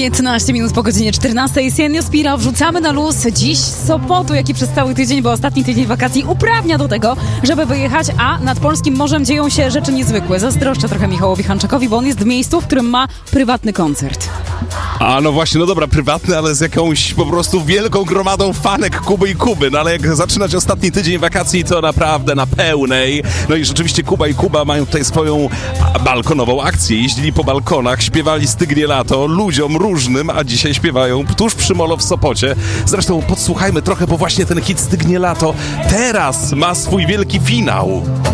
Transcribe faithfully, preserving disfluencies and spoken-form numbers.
piętnaście minut po godzinie czternastej. Senio Spira wrzucamy na luz dziś z Sopotu, jak i przez cały tydzień, bo ostatni tydzień wakacji uprawnia do tego, żeby wyjechać, a nad polskim morzem dzieją się rzeczy niezwykłe. Zazdroszczę trochę Michałowi Hanczakowi, bo on jest w miejscu, w którym ma prywatny koncert. A no właśnie, no dobra, prywatny, ale z jakąś po prostu wielką gromadą fanek Kuby i Kuby. No ale jak zaczynać ostatni tydzień wakacji, to naprawdę na pełnej. No i rzeczywiście Kuba i Kuba mają tutaj swoją balkonową akcję. Jeździli po balkonach, śpiewali Stygnie lato ludziom różnym, a dzisiaj śpiewają tuż przy Molo w Sopocie. Zresztą podsłuchajmy trochę, bo właśnie ten hit Stygnie lato teraz ma swój wielki finał.